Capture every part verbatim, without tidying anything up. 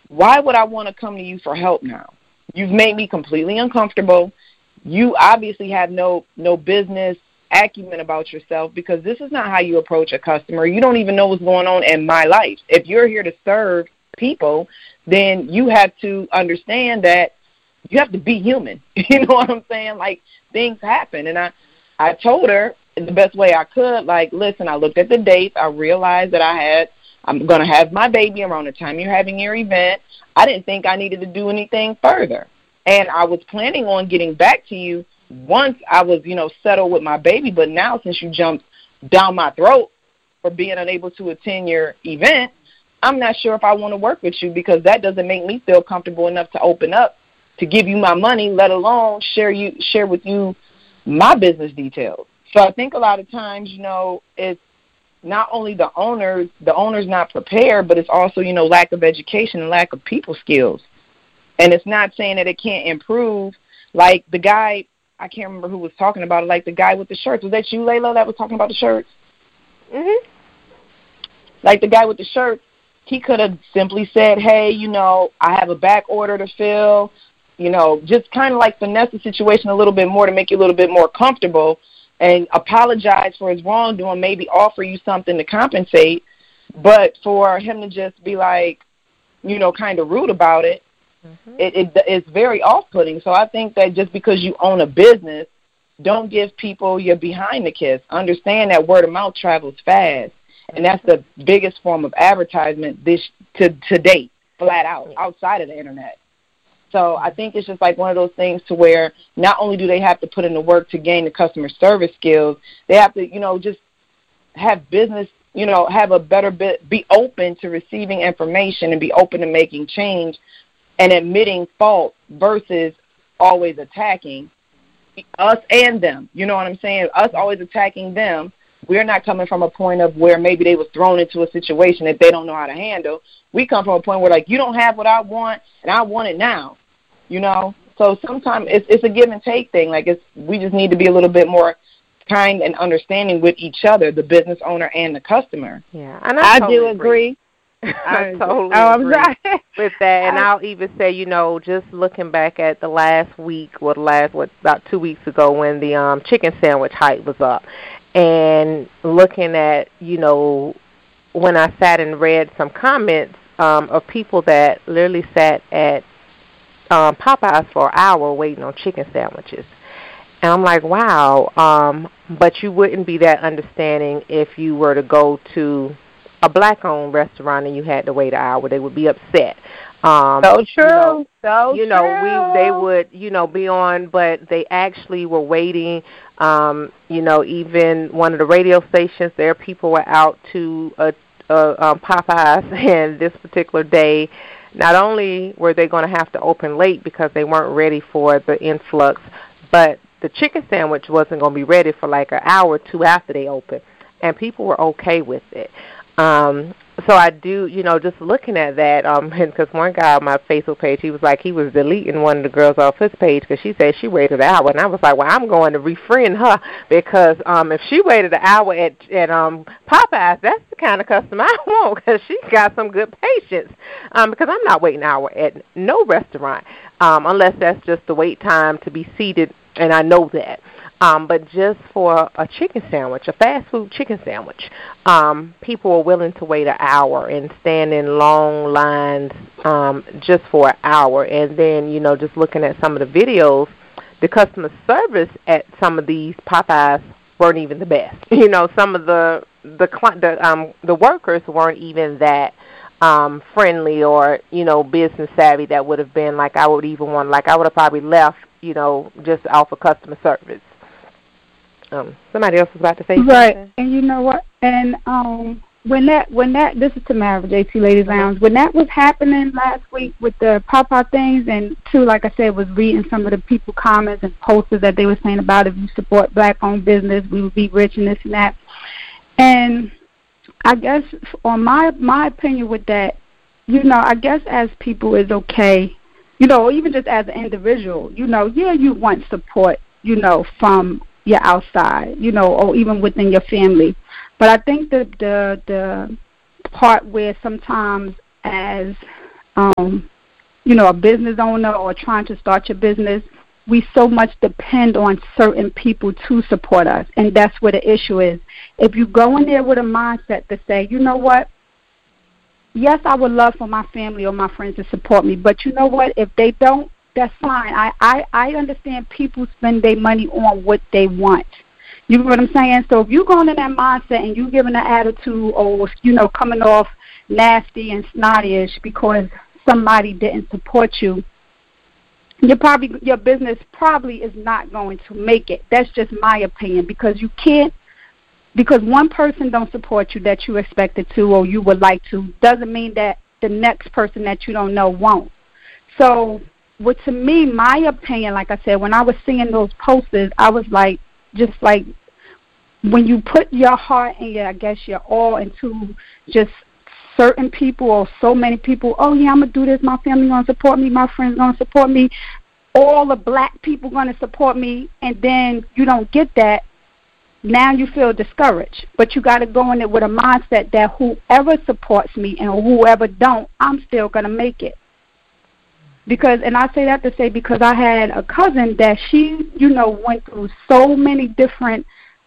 why would I want to come to you for help now? You've made me completely uncomfortable. You obviously have no no business acumen about yourself, because this is not how you approach a customer. You don't even know what's going on in my life. If you're here to serve people, then you have to understand that you have to be human. You know what I'm saying? Like, things happen. And I, I told her the best way I could, like, listen, I looked at the dates. I realized that I had, I'm going to have my baby around the time you're having your event. I didn't think I needed to do anything further. And I was planning on getting back to you once I was, you know, settled with my baby. But now, since you jumped down my throat for being unable to attend your event, I'm not sure if I want to work with you, because that doesn't make me feel comfortable enough to open up to give you my money, let alone share you share with you my business details. So I think a lot of times, you know, it's not only the owners, the owner's not prepared, but it's also, you know, lack of education and lack of people skills. And it's not saying that it can't improve. Like the guy, I can't remember who was talking about it, like the guy with the shirts. Was that you, Layla, that was talking about the shirts? Mm-hmm. Like the guy with the shirts, he could have simply said, hey, you know, I have a back order to fill, you know, just kind of like finesse the situation a little bit more to make you a little bit more comfortable, and apologize for his wrongdoing, maybe offer you something to compensate. But for him to just be like, you know, kind of rude about it, mm-hmm. it, it it's very off-putting. So I think that just because you own a business, don't give people your behind the kiss. Understand that word of mouth travels fast, and that's the biggest form of advertisement this to, to date, flat out, outside of the internet. So I think it's just like one of those things to where not only do they have to put in the work to gain the customer service skills, they have to, you know, just have business, you know, have a better bit, be open to receiving information and be open to making change and admitting fault versus always attacking us and them. You know what I'm saying? Us always attacking them. We're not coming from a point of where maybe they was thrown into a situation that they don't know how to handle. We come from a point where, like, you don't have what I want, and I want it now, you know? So sometimes it's, it's a give and take thing. Like, it's we just need to be a little bit more kind and understanding with each other, the business owner and the customer. Yeah, and I, I totally do agree. agree. I totally oh, I'm agree sorry. with that. And I'll even say, you know, just looking back at the last week, or the last, what, about two weeks ago when the um, chicken sandwich hype was up, and looking at, you know, when I sat and read some comments um, of people that literally sat at um, Popeyes for an hour waiting on chicken sandwiches. And I'm like, wow, um, but you wouldn't be that understanding if you were to go to a black-owned restaurant and you had to wait an hour. They would be upset. Um, so true. You know, so you know true. we they would, you know, be on, but they actually were waiting. Um, you know, even one of the radio stations, their people were out to a, a um, Popeyes, and this particular day, not only were they going to have to open late because they weren't ready for the influx, but the chicken sandwich wasn't going to be ready for like an hour or two after they opened, and people were okay with it. Um, so I do, you know, just looking at that, um, because one guy on my Facebook page, he was like, he was deleting one of the girls off his page because she said she waited an hour, and I was like, well, I'm going to refriend her because um, if she waited an hour at at um Popeyes, that's the kind of customer I want, because she got some good patience. Um, because I'm not waiting an hour at no restaurant, um, unless that's just the wait time to be seated, and I know that. Um, but just for a chicken sandwich, a fast food chicken sandwich, um, people are willing to wait an hour and stand in long lines um, just for an hour. And then, you know, just looking at some of the videos, the customer service at some of these Popeyes weren't even the best. You know, some of the the the, um, the workers weren't even that um, friendly or, you know, business savvy that would have been like I would even want, like I would have probably left, you know, just off of customer service. Um, somebody else was about to say something. Right, and you know what? And um, when that, when that, this is Tamara, J T Ladies Lounge. When that was happening last week with the Popeye things, and too, like I said, was reading some of the people comments and posters that they were saying about if you support black-owned business, we would be rich and this and that. And I guess, on my my opinion with that, you know, I guess as people it's okay, you know, even just as an individual, you know, yeah, you want support, you know, from your outside, you know, or even within your family. But I think that the the part where sometimes as um, you know, a business owner or trying to start your business, we so much depend on certain people to support us, and that's where the issue is. If you go in there with a mindset to say, you know what, yes, I would love for my family or my friends to support me, but you know what, if they don't, that's fine. I, I, I understand people spend their money on what they want. You know what I'm saying? So if you're going in that mindset and you're giving an attitude or, you know, coming off nasty and snotty-ish because somebody didn't support you, Your probably your business probably is not going to make it. That's just my opinion, because you can't, because one person don't support you that you expected to or you would like to, doesn't mean that the next person that you don't know won't. So, what to me, my opinion, like I said, when I was seeing those posters, I was like, just like when you put your heart and your, I guess your all into just certain people or so many people, oh yeah, I'm going to do this, my family going to support me, my friends going to support me, all the black people going to support me, and then you don't get that, now you feel discouraged. But you got to go in it with a mindset that whoever supports me and whoever don't, I'm still going to make it. Because, and I say that to say because I had a cousin that she, you know, went through so many different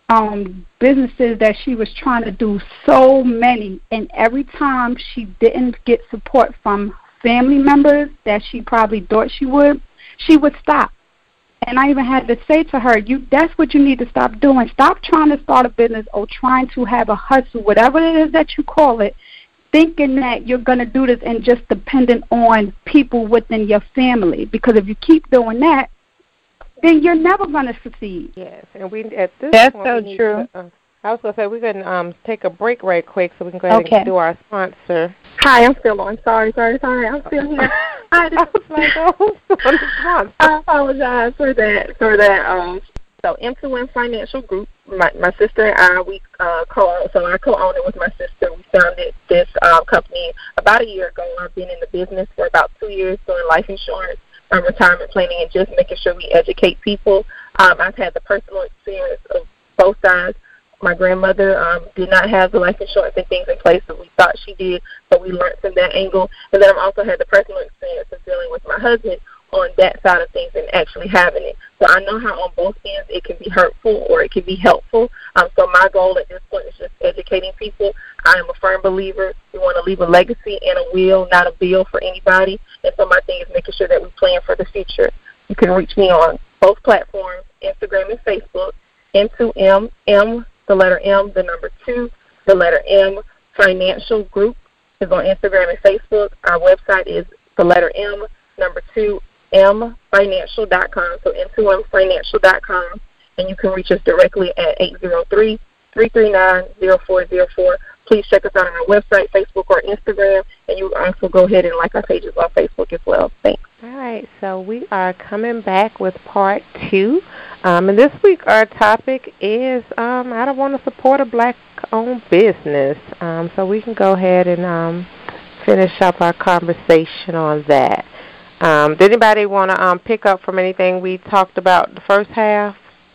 um, businesses that she was trying to do, so many, and every time she didn't get support from family members that she probably thought she would, she would stop. And I even had to say to her, "You, that's what you need to stop doing. Stop trying to start a business or trying to have a hustle, whatever it is that you call it, thinking that you're going to do this and just dependent on people within your family. Because if you keep doing that, then you're never going to succeed." Yes, and we at this That's point, so we true. To, uh, I was going to say we're going to um, take a break right quick so we can go ahead Okay. and do our sponsor. Hi, I'm still on. Sorry, sorry, sorry. I'm still here. I, I was like, oh, who's on the sponsor? I apologize for that. For that. Um, so M two M Financial Group, my my sister and I, we uh, co so I co-own it with my sister. We founded this uh, company about a year ago. I've been in the business for about two years doing life insurance, um, retirement planning, and just making sure we educate people. Um, I've had the personal experience of both sides. My grandmother um, did not have the life insurance and things in place that we thought she did, so we learned from that angle. And then I've also had the personal experience of dealing with my husband on that side of things and actually having it. So I know how on both ends it can be hurtful or it can be helpful. Um, so my goal at this point is just educating people. I am a firm believer. We want to leave a legacy and a will, not a bill for anybody. And so my thing is making sure that we plan for the future. You can reach me on both platforms, Instagram and Facebook, M two M, M, the letter M, the number two, the letter M, Financial Group is on Instagram and Facebook. Our website is the letter M, number two, M financial dot com, so M two M financial dot com, and you can reach us directly at eight zero three, three three nine, zero four zero four. Please check us out on our website, Facebook, or Instagram, and you also go ahead and like our pages on Facebook as well. Thanks. All right, so we are coming back with part two. Um, and this week our topic is um, I don't want to support a black-owned business. Um, so we can go ahead and um, finish up our conversation on that. Um, did anybody want to um, pick up from anything we talked about the first half?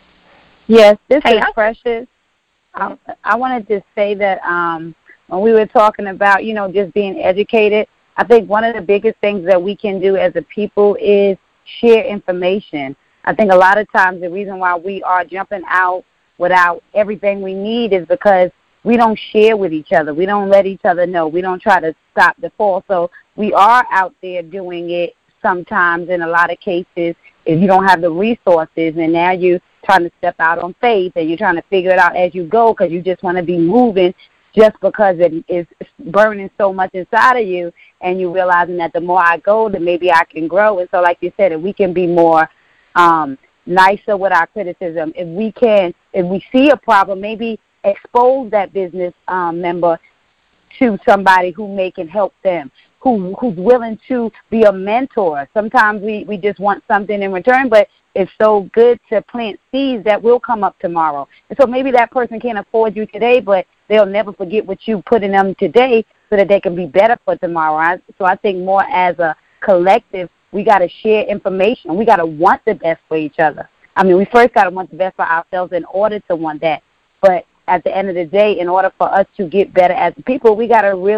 Yes, this Hey, is I- Precious. I, I wanted to say that um, when we were talking about, you know, just being educated, I think one of the biggest things that we can do as a people is share information. I think a lot of times the reason why we are jumping out without everything we need is because we don't share with each other. We don't let each other know. We don't try to stop the fall. So we are out there doing it sometimes in a lot of cases if you don't have the resources, and now you trying to step out on faith and you're trying to figure it out as you go because you just want to be moving just because it is burning so much inside of you, and you realizing that the more I go, the maybe I can grow. And so like you said, if we can be more um, nicer with our criticism, if we can, if we see a problem, maybe expose that business um, member to somebody who may can help them, who who's willing to be a mentor. Sometimes we, we just want something in return, but it's so good to plant seeds that will come up tomorrow. And so maybe that person can't afford you today, but they'll never forget what you put in them today so that they can be better for tomorrow. I, so I think more as a collective, we got to share information. We got to want the best for each other. I mean, we first got to want the best for ourselves in order to want that. But at the end of the day, in order for us to get better as people, we got to really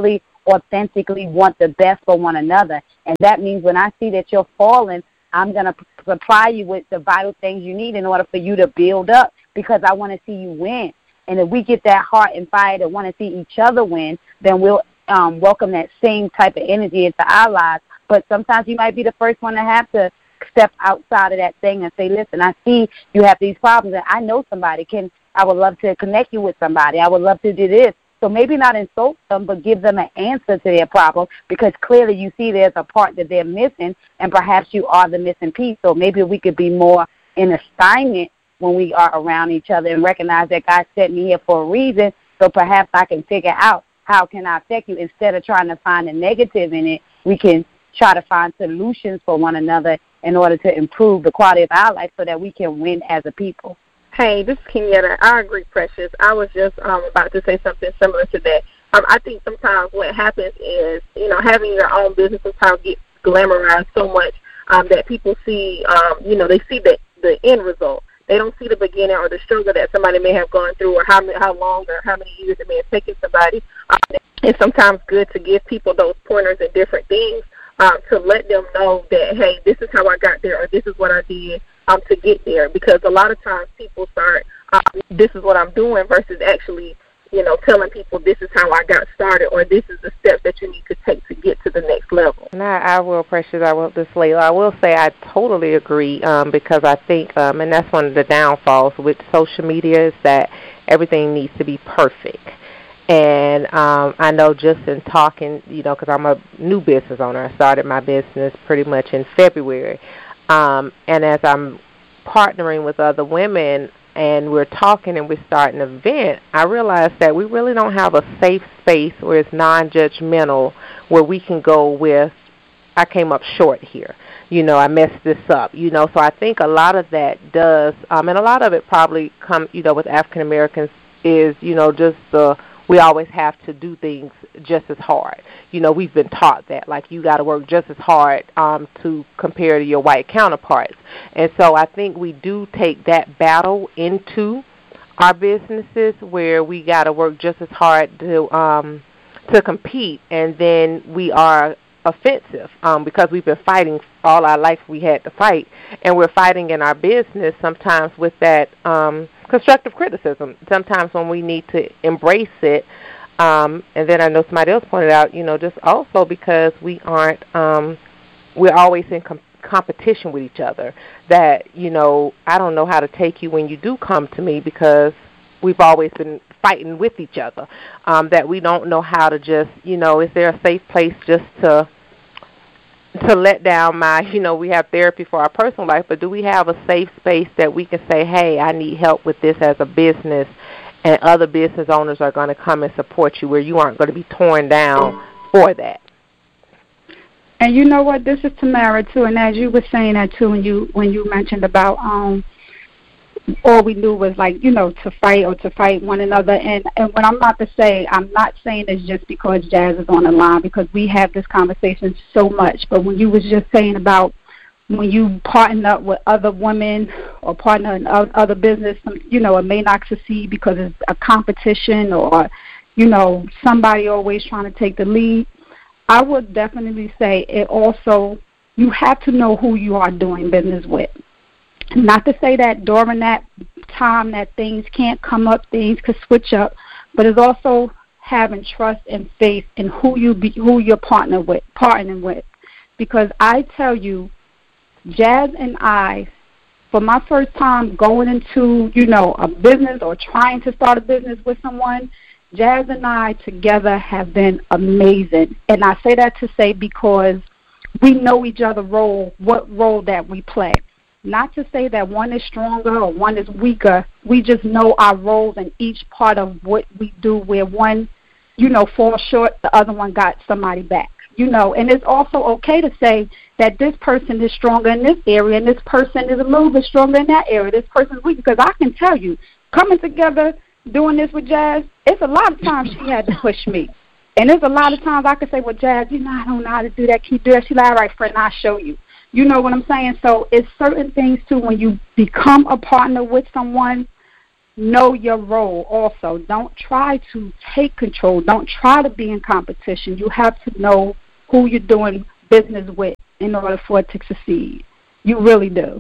authentically want the best for one another. And that means when I see that you're falling, I'm going to supply you with the vital things you need in order for you to build up, because I want to see you win. And if we get that heart and fire to want to see each other win, then we'll um, welcome that same type of energy into our lives. But sometimes you might be the first one to have to step outside of that thing and say, listen, I see you have these problems, and I know somebody. Can I would love to connect you with somebody. I would love to do this. So maybe not insult them, but give them an answer to their problem, because clearly you see there's a part that they're missing, and perhaps you are the missing piece. So maybe we could be more in assignment when we are around each other and recognize that God set me here for a reason, so perhaps I can figure out how can I affect you. Instead of trying to find a negative in it, we can try to find solutions for one another in order to improve the quality of our life so that we can win as a people. Hey, this is Kenyatta. I agree, Precious. I was just um, about to say something similar to that. Um, I think sometimes what happens is, you know, having your own business sometimes gets glamorized so much um, that people see, um, you know, they see the, the end result. They don't see the beginning or the struggle that somebody may have gone through, or how how long or how many years it may have taken somebody. Um, it's sometimes good to give people those pointers and different things um, to let them know that, hey, this is how I got there, or this is what I did um, to get there. Because a lot of times people start, um, this is what I'm doing, versus actually, you know, telling people this is how I got started, or this is the steps that you need to take to get to the next level. And I, I will, Precious, I will, this Layla, I will say I totally agree um, because I think, um, and that's one of the downfalls with social media, is that everything needs to be perfect. And um, I know just in talking, you know, because I'm a new business owner. I started my business pretty much in February. Um, and as I'm partnering with other women and we're talking and we're starting an event, I realized that we really don't have a safe space where it's non-judgmental, where we can go with, I came up short here. You know, I messed this up. You know, so I think a lot of that does, um, and a lot of it probably come, you know, with African Americans is, you know, just the, we always have to do things just as hard. You know, we've been taught that, like, you got to work just as hard um, to compare to your white counterparts. And so I think we do take that battle into our businesses, where we got to work just as hard to um, to compete, and then we are offensive um, because we've been fighting all our life. We had to fight, and we're fighting in our business sometimes with that um, constructive criticism. Sometimes when we need to embrace it, um, and then I know somebody else pointed out, you know, just also because we aren't, um, we're always in com- competition with each other. That, you know, I don't know how to take you when you do come to me, because we've always been fighting with each other. Um, that we don't know how to just, you know, is there a safe place just to to let down my, you know, we have therapy for our personal life, but do we have a safe space that we can say, hey, I need help with this as a business, and other business owners are going to come and support you, where you aren't going to be torn down for that? And you know what, this is Tamara too, and as you were saying that too, when you when you mentioned about um all we knew was, like, you know, to fight or to fight one another. And, and what I'm about to say, I'm not saying this just because Jazz is on the line, because we have this conversation so much. But when you was just saying about when you partner up with other women or partner in other business, you know, it may not succeed because it's a competition, or, you know, somebody always trying to take the lead. I would definitely say it also, you have to know who you are doing business with. Not to say that during that time that things can't come up, things could switch up, but it's also having trust and faith in who you be, who you're partner with, partnering with. Because I tell you, Jazz and I, for my first time going into, you know, a business or trying to start a business with someone, Jazz and I together have been amazing. And I say that to say because we know each other role, what role that we play. Not to say that one is stronger or one is weaker. We just know our roles in each part of what we do, where one, you know, falls short, the other one got somebody back. You know, and it's also okay to say that this person is stronger in this area and this person is a little bit stronger in that area. This person is weak, because I can tell you, coming together, doing this with Jazz, it's a lot of times she had to push me. And there's a lot of times I could say, well, Jazz, you know, I don't know how to do that. Can you do that? She's like, all right, friend, I'll show you. You know what I'm saying? So it's certain things, too, when you become a partner with someone, know your role also. Don't try to take control. Don't try to be in competition. You have to know who you're doing business with in order for it to succeed. You really do.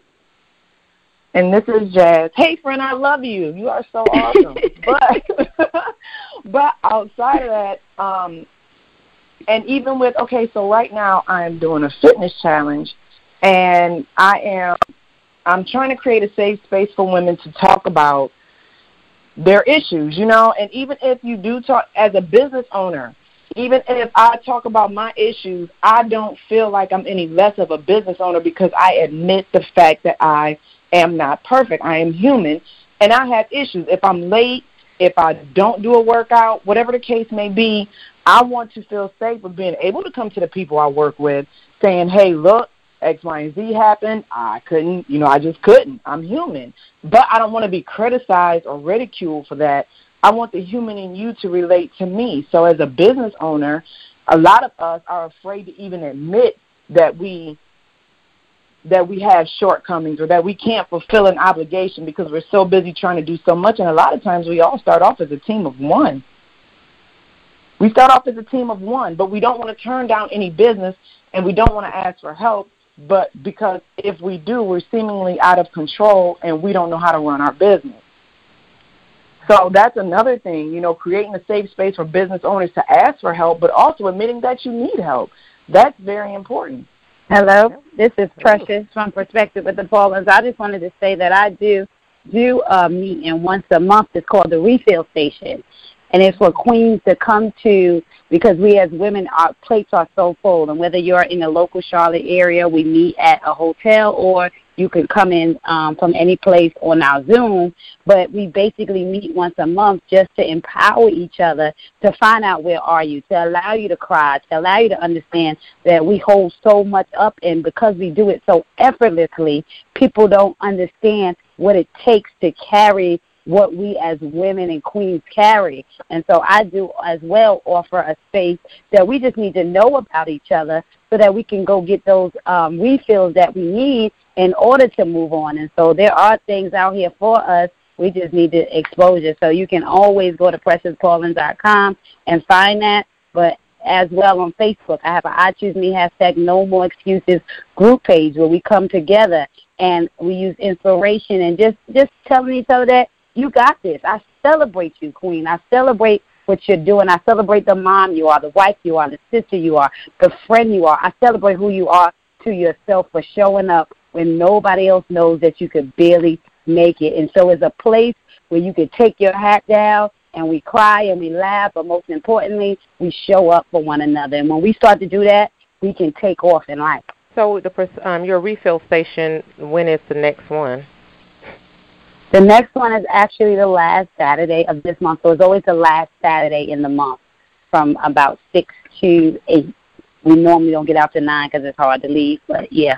And this is Jazz. Hey, friend, I love you. You are so awesome. but but outside of that, um, and even with, okay, so right now I'm doing a fitness challenge, and I am I'm trying to create a safe space for women to talk about their issues, you know, and even if you do talk as a business owner, even if I talk about my issues, I don't feel like I'm any less of a business owner because I admit the fact that I am not perfect. I am human, and I have issues. If I'm late, if I don't do a workout, whatever the case may be, I want to feel safe with being able to come to the people I work with saying, hey, look, X, Y, and Z happened. I couldn't, you know, I just couldn't. I'm human. But I don't want to be criticized or ridiculed for that. I want the human in you to relate to me. So as a business owner, a lot of us are afraid to even admit that we that we have shortcomings or that we can't fulfill an obligation because we're so busy trying to do so much. And a lot of times we all start off as a team of one. We start off as a team of one, but we don't want to turn down any business and we don't want to ask for help. But because if we do, we're seemingly out of control and we don't know how to run our business. So that's another thing, you know, creating a safe space for business owners to ask for help, but also admitting that you need help. That's very important. Hello, this is Precious from Perspective with the Paulins. I just wanted to say that I do do a meeting once a month. It's called the Refill Station. And it's for queens to come to because we as women, our plates are so full. And whether you're in the local Charlotte area, we meet at a hotel or you can come in um, from any place on our Zoom. But we basically meet once a month just to empower each other to find out where are you, to allow you to cry, to allow you to understand that we hold so much up. And because we do it so effortlessly, people don't understand what it takes to carry what we as women and queens carry. And so I do as well offer a space that we just need to know about each other so that we can go get those um, refills that we need in order to move on. And so there are things out here for us. We just need the exposure. So you can always go to precious paulins dot com and find that. But as well on Facebook, I have an I Choose Me hashtag No More Excuses group page where we come together and we use inspiration and just, just telling each other that you got this. I celebrate you, Queen. I celebrate what you're doing. I celebrate the mom you are, the wife you are, the sister you are, the friend you are. I celebrate who you are to yourself for showing up when nobody else knows that you could barely make it. And so it's a place where you can take your hat down and we cry and we laugh, but most importantly, we show up for one another. And when we start to do that, we can take off in life. So the um, your refill station, when is the next one? The next one is actually the last Saturday of this month. So it's always the last Saturday in the month from about six to eight. We normally don't get out to nine because it's hard to leave, but yeah.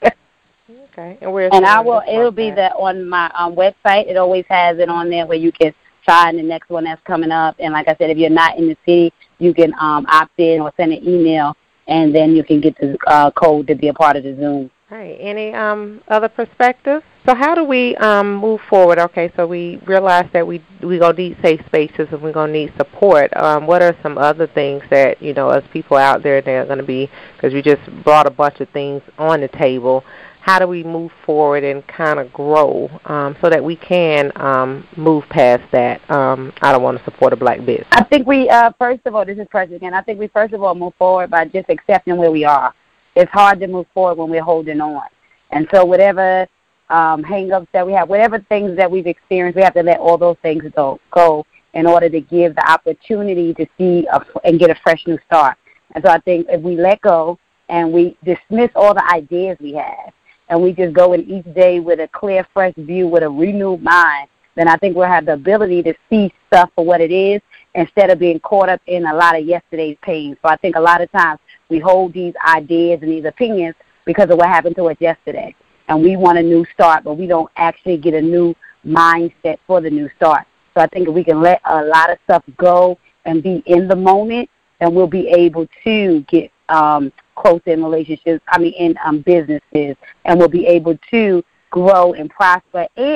Okay. And, where's and I will. It'll be that on my um, website. It always has it on there where you can find the next one that's coming up. And like I said, if you're not in the city, you can um, opt in or send an email, and then you can get the uh, code to be a part of the Zoom. All right. Any um, other perspectives? So how do we um, move forward? Okay, so we realize that we we gonna need safe spaces and we're gonna need support. Um, what are some other things that you know, as people out there, they're gonna be, because we just brought a bunch of things on the table. How do we move forward and kind of grow um, so that we can um, move past that? Um, I don't want to support a black business. I think we uh, first of all, this is Precious again. I think we first of all move forward by just accepting where we are. It's hard to move forward when we're holding on. And so whatever um, hang-ups that we have, whatever things that we've experienced, we have to let all those things go, go in order to give the opportunity to see a, and get a fresh new start. And so I think if we let go and we dismiss all the ideas we have and we just go in each day with a clear, fresh view, with a renewed mind, then I think we'll have the ability to see stuff for what it is instead of being caught up in a lot of yesterday's pain. So I think a lot of times we hold these ideas and these opinions because of what happened to us yesterday. And we want a new start, but we don't actually get a new mindset for the new start. So I think if we can let a lot of stuff go and be in the moment, then we'll be able to get um, close in relationships, I mean, in um, businesses, and we'll be able to grow and prosper and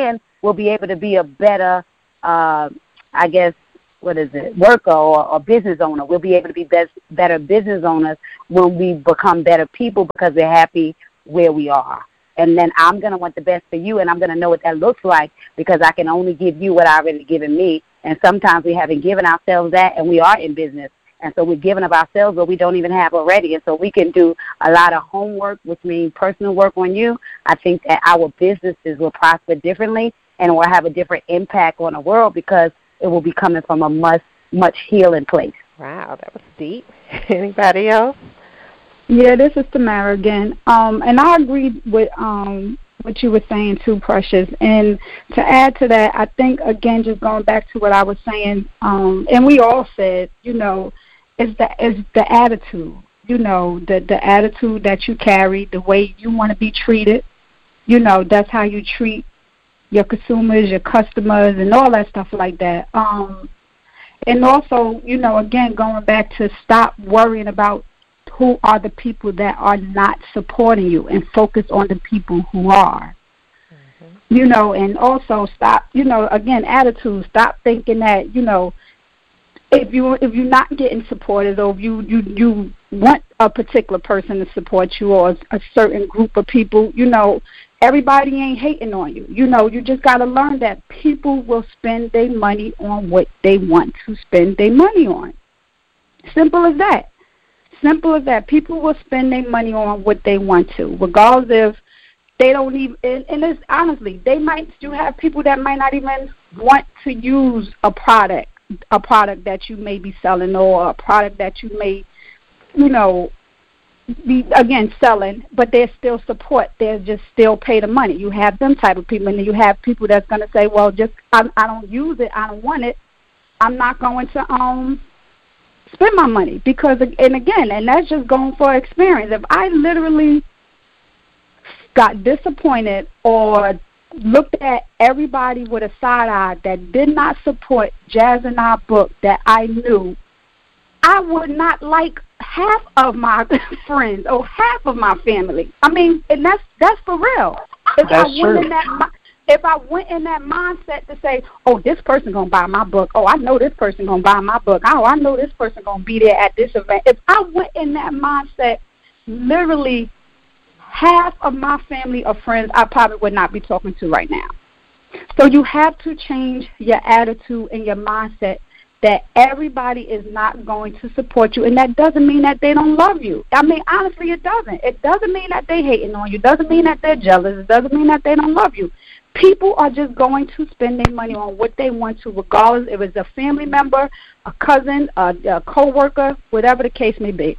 we'll be able to be a better, uh, I guess, what is it, worker or, or business owner. We'll be able to be best, better business owners when we become better people because we're happy where we are. And then I'm going to want the best for you, and I'm going to know what that looks like because I can only give you what I've already given me. And sometimes we haven't given ourselves that, and we are in business. And so we're giving of ourselves what we don't even have already. And so we can do a lot of homework, which means personal work on you. I think that our businesses will prosper differently and will have a different impact on the world because it will be coming from a much, much healing place. Wow, that was deep. Anybody else? Yeah, this is Tamara again. Um, and I agree with um, what you were saying too, Precious. And to add to that, I think, again, just going back to what I was saying, um, and we all said, you know, it's the, it's the attitude, you know, the, the attitude that you carry, the way you want to be treated. You know, that's how you treat your consumers, your customers, and all that stuff like that. Um, and also, you know, again, going back to stop worrying about who are the people that are not supporting you and focus on the people who are. Mm-hmm. You know, and also stop, you know, again, attitude. Stop thinking that, you know, if you if you're not getting supported or if you, you, you want a particular person to support you or a certain group of people, you know, everybody ain't hating on you. You know, you just got to learn that people will spend their money on what they want to spend their money on. Simple as that. Simple as that. People will spend their money on what they want to, regardless if they don't even, and, and it's honestly, they might still have people that might not even want to use a product, a product that you may be selling or a product that you may, you know, be, again, selling, but they still support. They just still pay the money. You have them type of people, and then you have people that's going to say, well, just I, I don't use it, I don't want it, I'm not going to um spend my money because, and again, and that's just going for experience. If I literally got disappointed or looked at everybody with a side eye that did not support Jazz and our book that I knew, I would not like half of my friends or half of my family. I mean, and that's that's for real. If that's I went in that if I went in that mindset to say, oh, this person gonna buy my book. Oh, I know this person gonna buy my book. Oh, I know this person gonna be there at this event. If I went in that mindset, literally half of my family or friends I probably would not be talking to right now. So you have to change your attitude and your mindset that everybody is not going to support you, and that doesn't mean that they don't love you. I mean, honestly, it doesn't. It doesn't mean that they're hating on you. It doesn't mean that they're jealous. It doesn't mean that they don't love you. People are just going to spend their money on what they want to, regardless if it's a family member, a cousin, a, a co-worker, whatever the case may be.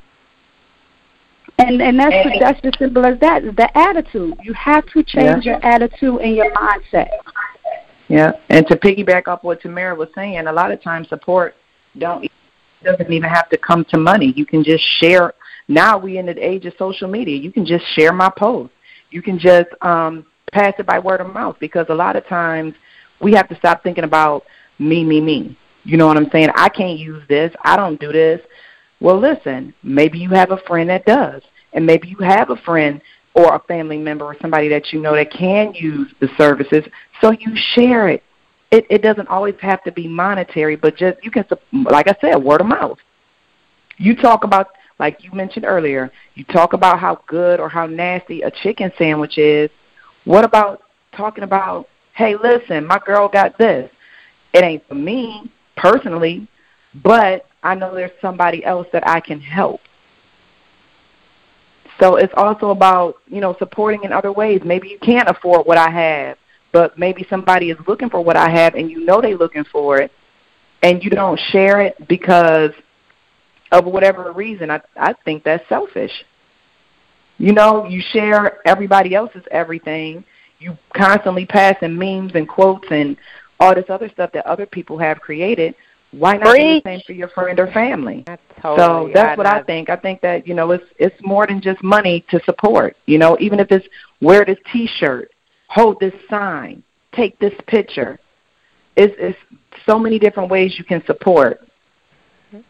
And and that's and, that's as simple as that. The attitude. You have to change yeah. your attitude and your mindset. Yeah, and to piggyback off what Tamara was saying, a lot of times support don't doesn't even have to come to money. You can just share. Now we in the age of social media. You can just share my post. You can just um, pass it by word of mouth, because a lot of times we have to stop thinking about me, me, me. You know what I'm saying? I can't use this. I don't do this. Well, listen, maybe you have a friend that does, and maybe you have a friend or a family member or somebody that you know that can use the services, so you share it. It, it doesn't always have to be monetary, but just you can, like I said, word of mouth. You talk about, like you mentioned earlier, you talk about how good or how nasty a chicken sandwich is. What about talking about, hey, listen, my girl got this. It ain't for me personally, but I know there's somebody else that I can help. So it's also about, you know, supporting in other ways. Maybe you can't afford what I have, but maybe somebody is looking for what I have and you know they're looking for it, and you don't share it because of whatever reason. I, I think that's selfish. You know, you share everybody else's everything. You constantly passing memes and quotes and all this other stuff that other people have created. Why not do the same for your friend or family? Totally, so that's I, what I, I think. I think that, you know, it's it's more than just money to support. You know, even if it's wear this T-shirt, hold this sign, take this picture. It's, it's so many different ways you can support.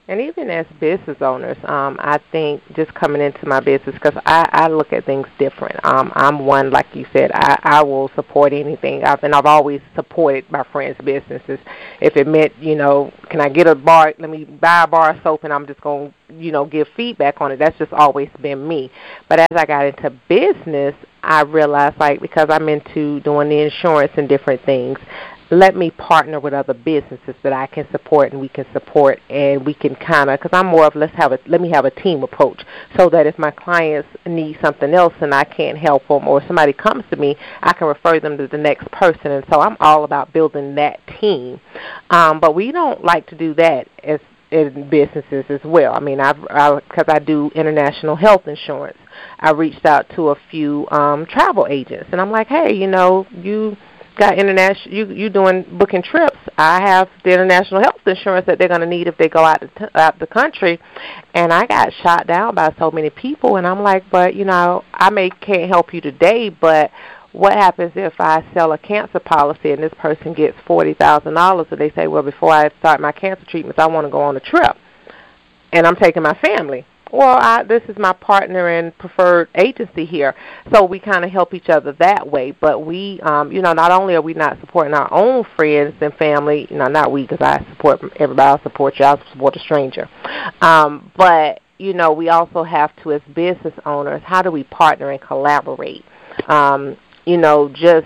And even as business owners, um, I think just coming into my business, because I, I look at things different. Um, I'm one, like you said, I, I will support anything. I've, and I've always supported my friends' businesses. If it meant, you know, can I get a bar, let me buy a bar of soap and I'm just going to, you know, give feedback on it. That's just always been me. But as I got into business, I realized, like, because I'm into doing the insurance and different things, let me partner with other businesses that I can support and we can support, and we can kind of, because I'm more of let's have a let me have a team approach, so that if my clients need something else and I can't help them, or somebody comes to me, I can refer them to the next person. And so I'm all about building that team. Um, but we don't like to do that as in businesses as well. I mean, I've because I, I do international health insurance. I reached out to a few um, travel agents, and I'm like, hey, you know, you got international, you you doing booking trips. I have the international health insurance that they're going to need if they go out the, out the country. And I got shot down by so many people, and I'm like, but, you know, I may can't help you today, but what happens if I sell a cancer policy and this person gets forty thousand dollars, and they say, well, before I start my cancer treatments, I want to go on a trip, and I'm taking my family. Well, I, this is my partner and preferred agency here, so we kind of help each other that way. But we, um, you know, not only are we not supporting our own friends and family, you know, not we, because I support everybody, I support you, I support a stranger. Um, but, you know, we also have to, as business owners, how do we partner and collaborate? Um, you know, just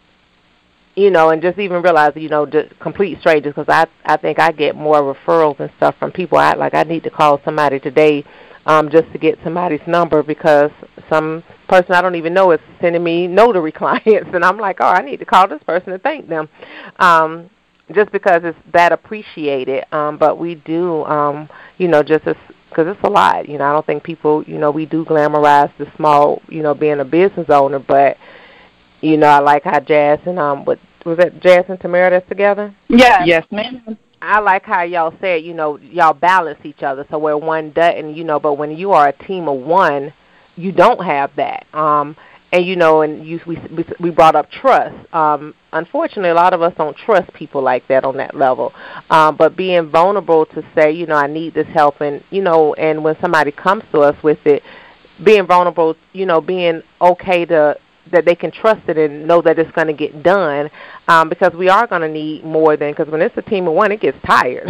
You know, and just even realize, you know, just complete strangers, because I, I think I get more referrals and stuff from people. I like I need to call somebody today um, just to get somebody's number, because some person I don't even know is sending me notary clients, and I'm like, oh, I need to call this person and thank them, um, just because it's that appreciated. Um, but we do, um, you know, just as because it's a lot. You know, I don't think people, you know, we do glamorize the small, you know, being a business owner, but you know, I like how Jazz and, um, what, was that Jazz and Tamara that's together? Yeah. Yes, ma'am. I like how y'all said, you know, y'all balance each other, so where one doesn't, you know, but when you are a team of one, you don't have that. Um, and, you know, and you, we, we brought up trust. Um, unfortunately, a lot of us don't trust people like that on that level. Um, but being vulnerable to say, you know, I need this help, and, you know, and when somebody comes to us with it, being vulnerable, you know, being okay to, that they can trust it and know that it's going to get done, um, because we are going to need more than, because when it's a team of one, it gets tired.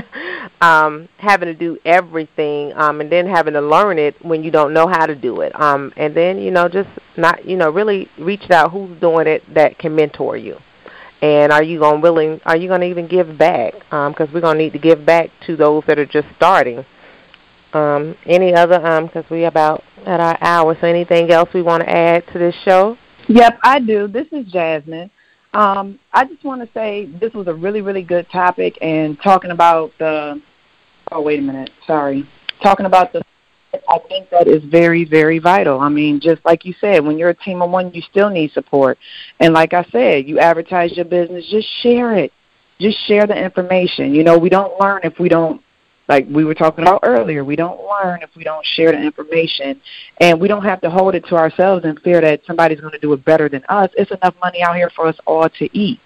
um, having to do everything, um, and then having to learn it when you don't know how to do it. Um, and then, you know, just not, you know, really reach out who's doing it that can mentor you. And are you going willing, are you going to even give back? Because um, we're going to need to give back to those that are just starting. Um, any other, um, because we're about at our hour, so anything else we want to add to this show? Yep, I do. This is Jasmine. Um, I just want to say this was a really, really good topic, and talking about the, oh, wait a minute, sorry. Talking about the, I think that is very, very vital. I mean, just like you said, when you're a team of one, you still need support. And like I said, you advertise your business, just share it. Just share the information. You know, we don't learn if we don't, like we were talking about earlier, we don't learn if we don't share the information, and we don't have to hold it to ourselves and fear that somebody's going to do it better than us. It's enough money out here for us all to eat.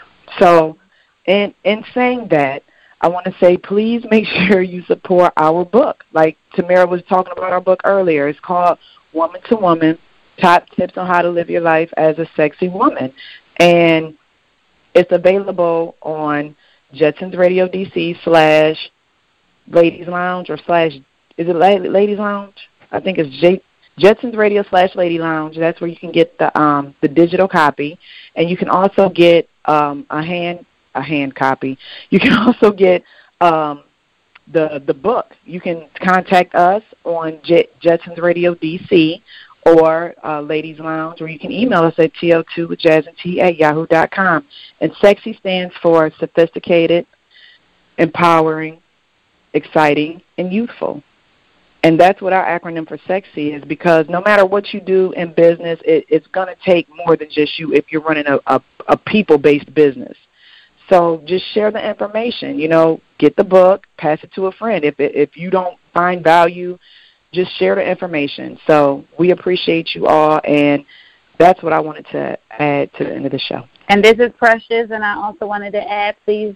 So in, in saying that, I want to say please make sure you support our book. Like Tamara was talking about our book earlier. It's called Woman to Woman, Top Tips on How to Live Your Life as a Sexy Woman. And it's available on Jetsons Radio D C slash Ladies Lounge, or slash, is it Ladies Lounge? I think it's J, Jetsons Radio slash Lady Lounge. That's where you can get the um, the digital copy, and you can also get um, a hand a hand copy. You can also get um, the the book. You can contact us on J, Jetsons Radio D C or uh, Ladies Lounge, or you can email us at T O two with Jazz and T at yahoo dot com. And SEXY stands for sophisticated, empowering, exciting, and youthful. And that's what our acronym for SEXY is, because no matter what you do in business, it, it's going to take more than just you if you're running a, a, a people-based business. So just share the information. You know, get the book, pass it to a friend. If it, if you don't find value, just share the information. So we appreciate you all, and that's what I wanted to add to the end of the show. And this is Precious, and I also wanted to add, please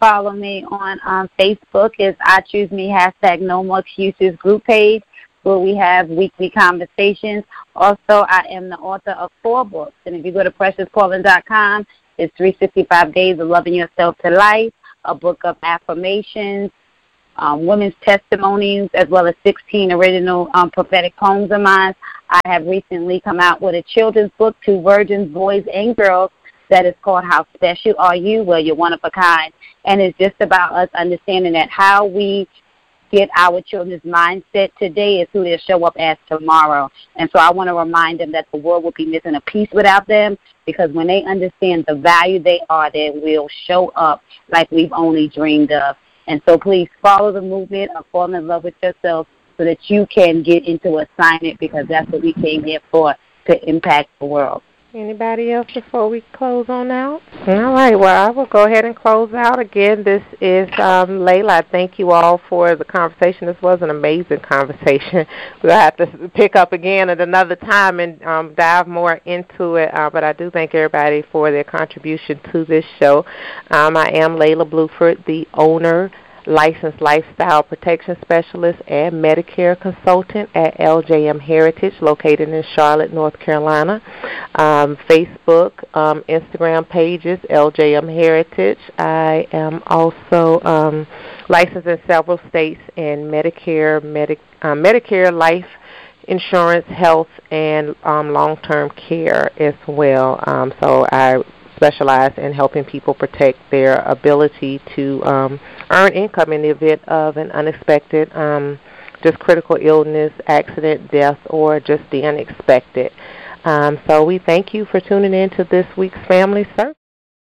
follow me on um, Facebook. Is I Choose Me, hashtag No More Excuses group page, where we have weekly conversations. Also, I am the author of four books. And if you go to precious paulin dot com, it's three hundred sixty-five Days of Loving Yourself to Life, a book of affirmations, um, women's testimonies, as well as sixteen original um, prophetic poems of mine. I have recently come out with a children's book to virgins, boys, and girls, that is called How Special Are You? Well, you're one of a kind. And it's just about us understanding that how we get our children's mindset today is who they'll show up as tomorrow. And so I want to remind them that the world will be missing a piece without them, because when they understand the value they are, they will show up like we've only dreamed of. And so please follow the movement of falling in love with yourself so that you can get into assignment, because that's what we came here for, to impact the world. Anybody else before we close on out? All right, well, I will go ahead and close out. Again, this is um, Layla. I thank you all for the conversation. This was an amazing conversation. We'll have to pick up again at another time and um, dive more into it, uh, but I do thank everybody for their contribution to this show. Um, I am Layla Bluford, the owner, licensed lifestyle protection specialist and Medicare consultant at L J M Heritage, located in Charlotte, North Carolina. Um, Facebook, um, Instagram pages, L J M Heritage. I am also um, licensed in several states in Medicare, Medi- uh, Medicare life insurance, health, and um, long-term care as well. Um, so I specialize in helping people protect their ability to um, earn income in the event of an unexpected, um, just critical illness, accident, death, or just the unexpected. Um, so we thank you for tuning in to this week's Family Circle.